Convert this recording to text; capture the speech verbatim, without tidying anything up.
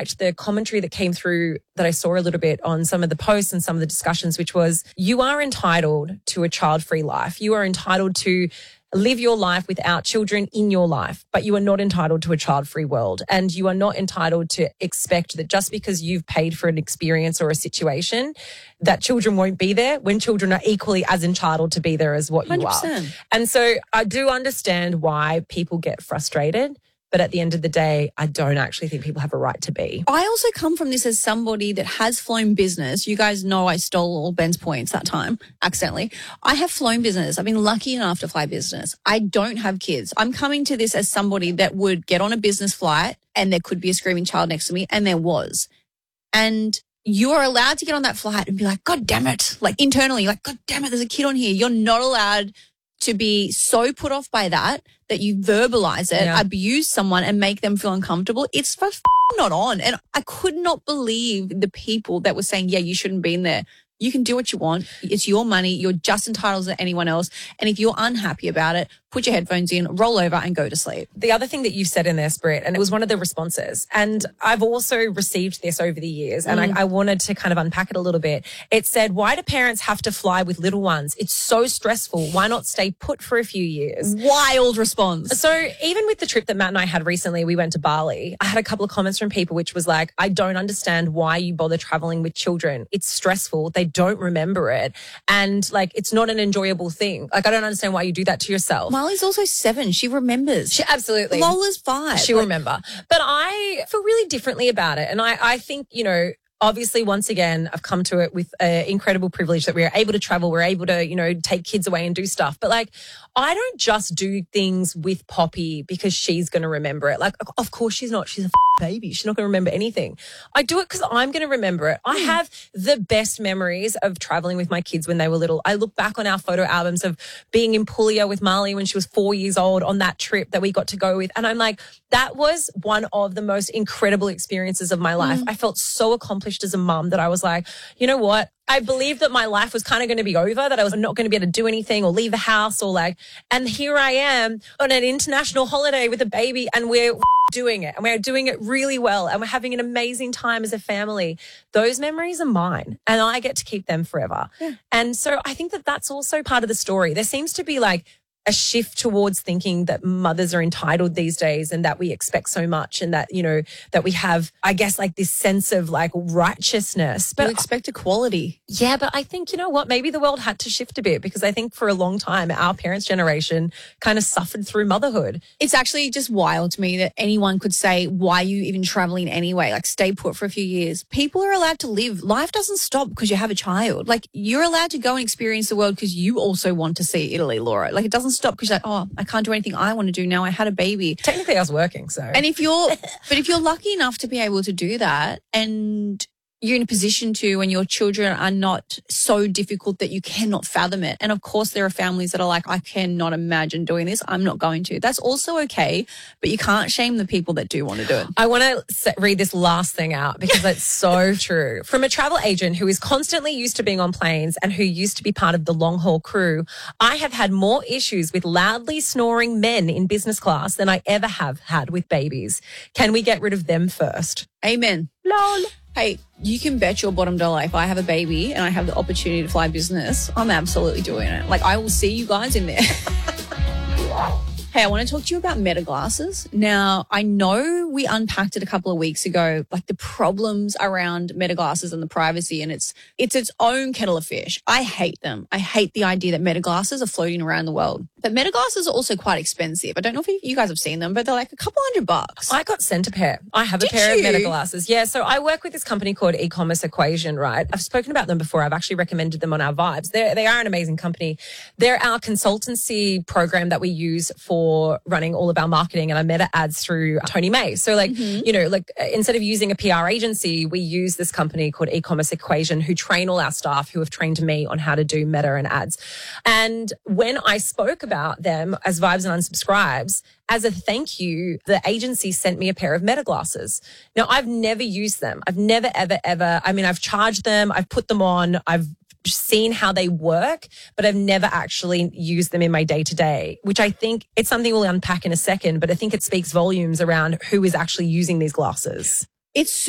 liked the commentary that came through that I saw a little bit on some of the posts and some of the discussions, which was you are entitled to a child-free life. You are entitled to live your life without children in your life, but you are not entitled to a child-free world. And you are not entitled to expect that just because you've paid for an experience or a situation, that children won't be there when children are equally as entitled to be there as what you one hundred percent. are. And so I do understand why people get frustrated. But at the end of the day, I don't actually think people have a right to be. I also come from this as somebody that has flown business. You guys know I stole all Ben's points that time, accidentally. I have flown business. I've been lucky enough to fly business. I don't have kids. I'm coming to this as somebody that would get on a business flight and there could be a screaming child next to me, and there was. And you're allowed to get on that flight and be like, God damn it. Like internally, like, God damn it, there's a kid on here. You're not allowed to be so put off by that that you verbalize it, yeah. abuse someone and make them feel uncomfortable. It's for f- not on. And I could not believe the people that were saying, yeah, you shouldn't be in there. You can do what you want. It's your money. You're just entitled to anyone else. And if you're unhappy about it, put your headphones in, roll over and go to sleep. The other thing that you said in there, Spirit, and it was one of the responses, and I've also received this over the years, and mm. I, I wanted to kind of unpack it a little bit. It said, why do parents have to fly with little ones? It's so stressful. Why not stay put for a few years? Wild response. So even with the trip that Matt and I had recently, we went to Bali. I had a couple of comments from people which was like, I don't understand why you bother traveling with children. It's stressful. They don't remember it. And like, it's not an enjoyable thing. Like, I don't understand why you do that to yourself. Molly's also seven. She remembers. She absolutely. Lola's five. She'll like, remember. But I feel really differently about it. And I, I think, you know, obviously, once again, I've come to it with an incredible privilege that we're able to travel. We're able to, you know, take kids away and do stuff. But like, I don't just do things with Poppy because she's going to remember it. Like, of course she's not. She's a baby. She's not going to remember anything. I do it because I'm going to remember it. I have the best memories of traveling with my kids when they were little. I look back on our photo albums of being in Puglia with Marley when she was four years old on that trip that we got to go with. And I'm like, that was one of the most incredible experiences of my life. Mm. I felt so accomplished as a mum that I was like, you know what? I believed that my life was kind of going to be over, that I was not going to be able to do anything or leave the house or like, and here I am on an international holiday with a baby and we're doing it and we're doing it really well and we're having an amazing time as a family. Those memories are mine and I get to keep them forever. Yeah. And so I think that that's also part of the story. There seems to be like a shift towards thinking that mothers are entitled these days and that we expect so much and that, you know, that we have, I guess, like this sense of like righteousness. But you expect equality. Yeah, but I think, you know what, maybe the world had to shift a bit because I think for a long time, our parents' generation kind of suffered through motherhood. It's actually just wild to me that anyone could say, why are you even traveling anyway? Like stay put for a few years. People are allowed to live. Life doesn't stop because you have a child. Like you're allowed to go and experience the world because you also want to see Italy, Laura. Like it doesn't stop because you're like, oh, I can't do anything I want to do now. I had a baby. Technically, I was working, so. And if you're, but if you're lucky enough to be able to do that and you're in a position to and your children are not so difficult that you cannot fathom it. And of course, there are families that are like, I cannot imagine doing this. I'm not going to. That's also okay, but you can't shame the people that do want to do it. I want to read this last thing out because it's so true. From a travel agent who is constantly used to being on planes and who used to be part of the long haul crew, I have had more issues with loudly snoring men in business class than I ever have had with babies. Can we get rid of them first? Amen. Lol. Hey, you can bet your bottom dollar if I have a baby and I have the opportunity to fly business, I'm absolutely doing it. Like, I will see you guys in there. Hey, I want to talk to you about Meta glasses. Now, I know we unpacked it a couple of weeks ago, like the problems around Meta glasses and the privacy, and it's it's its own kettle of fish. I hate them. I hate the idea that Meta glasses are floating around the world. But Meta glasses are also quite expensive. I don't know if you guys have seen them, but they're like a couple hundred bucks. I got sent a pair. I have a Did pair you? of Meta glasses. Yeah, so I work with this company called E-commerce Equation, right? I've spoken about them before. I've actually recommended them on our Vibes. They they are an amazing company. They're our consultancy program that we use for running all of our marketing and our Meta ads through Tony May. So like, mm-hmm. you know, like instead of using a P R agency, we use this company called E-commerce Equation who train all our staff who have trained me on how to do Meta and ads. And when I spoke about them as Vibes and Unsubscribes, as a thank you, the agency sent me a pair of Meta glasses. Now, I've never used them. I've never, ever, ever, I mean, I've charged them, I've put them on, I've seen how they work, but I've never actually used them in my day-to-day, which I think it's something we'll unpack in a second, but I think it speaks volumes around who is actually using these glasses. It's